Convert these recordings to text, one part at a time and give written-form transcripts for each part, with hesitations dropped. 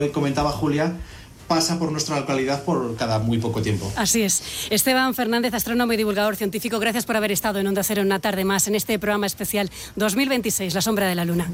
Comentaba Julia, pasa por nuestra localidad por cada muy poco tiempo. Así es. Esteban Fernández, astrónomo y divulgador científico, gracias por haber estado en Onda Cero una tarde más en este programa especial 2026, La Sombra de la Luna.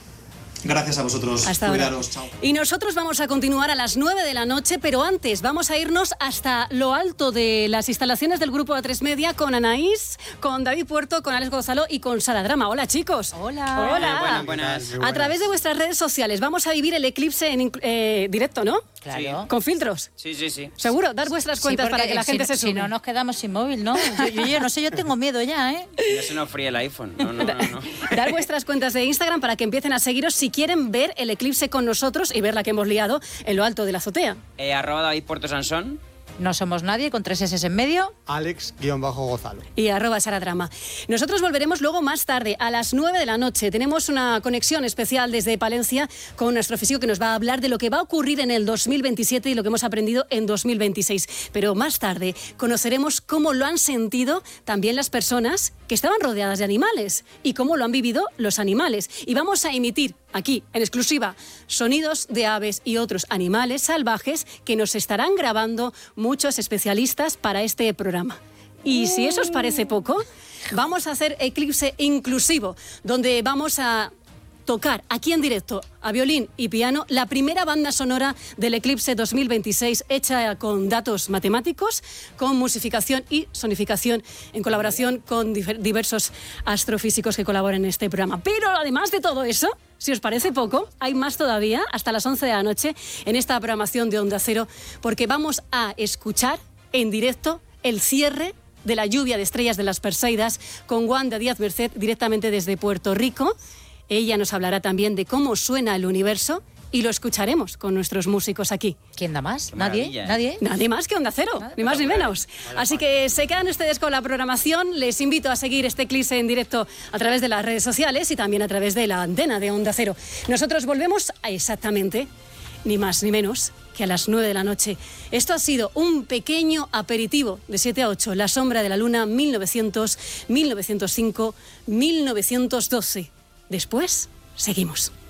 Gracias a vosotros. Hasta Cuidaros. ahora. Chao. Y nosotros vamos a continuar a las 9 de la noche, pero antes vamos a irnos hasta lo alto de las instalaciones del Grupo A3 Media con Anaís, con David Puerto, con Alex Gonzalo y con Sara Drama. Hola, chicos. Hola. Hola. Buenas. A través de vuestras redes sociales vamos a vivir el eclipse en directo, ¿no? Claro. Con filtros. Sí. Seguro, dar vuestras cuentas para que la gente se sume. Si no, nos quedamos sin móvil, ¿no? Yo no sé, yo tengo miedo ya, ¿eh? Ya se nos fría el iPhone. No. Dar vuestras cuentas de Instagram para que empiecen a seguiros si quieren ver el eclipse con nosotros y ver la que hemos liado en lo alto de la azotea. @David Puerto Sansón. No somos nadie, con 3 S en medio. Alex_Gonzalo. Y @Saradrama. Nosotros volveremos luego más tarde, a las 9 de la noche. Tenemos una conexión especial desde Palencia con un astrofísico que nos va a hablar de lo que va a ocurrir en el 2027 y lo que hemos aprendido en 2026. Pero más tarde conoceremos cómo lo han sentido también las personas que estaban rodeadas de animales y cómo lo han vivido los animales. Y vamos a emitir aquí, en exclusiva, sonidos de aves y otros animales salvajes que nos estarán grabando muchos especialistas para este programa. Y si eso os parece poco, vamos a hacer eclipse inclusivo, donde vamos a tocar aquí en directo a violín y piano la primera banda sonora del eclipse 2026 hecha con datos matemáticos, con musificación y sonificación en colaboración con diversos astrofísicos que colaboran en este programa. Pero además de todo eso, si os parece poco, hay más todavía hasta las 11 de la noche en esta programación de Onda Cero, porque vamos a escuchar en directo el cierre de la lluvia de estrellas de las Perseidas con Wanda Díaz Merced directamente desde Puerto Rico. Ella nos hablará también de cómo suena el universo y lo escucharemos con nuestros músicos aquí. ¿Quién da más? ¿Nadie? Nadie más que Onda Cero, ni más ni menos. Así que se quedan ustedes con la programación. Les invito a seguir este eclipse en directo a través de las redes sociales y también a través de la antena de Onda Cero. Nosotros volvemos a exactamente, ni más ni menos, que a las 9 de la noche. Esto ha sido un pequeño aperitivo de 7 a 8. La Sombra de la Luna, 1900, 1905, 1912. Después, seguimos.